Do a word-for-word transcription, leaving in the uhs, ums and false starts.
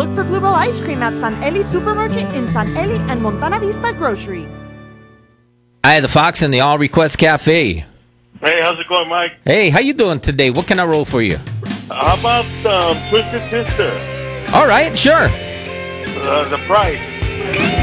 look for Bluebell ice cream at San Eli Supermarket in San Eli and Montana Vista Grocery. Hi, the Fox and the All Request Cafe. Hey, how's it going, Mike? Hey, how you doing today? What can I roll for you? How about um, Twisted Sister? All right, sure. Uh, the price.